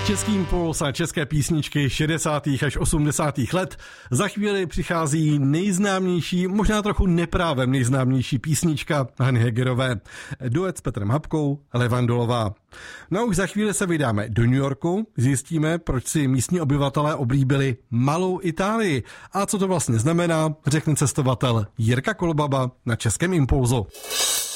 Český impuls a české písničky 60. až 80. let. Za chvíli přichází nejznámější, možná trochu neprávem nejznámější písnička Hany Hegerové. Duet s Petrem Habkou, Levandolová. No už za chvíli se vydáme do New Yorku, zjistíme, proč si místní obyvatelé oblíbili malou Itálii. A co to vlastně znamená, řekne cestovatel Jirka Kolbaba na Českém impulzu.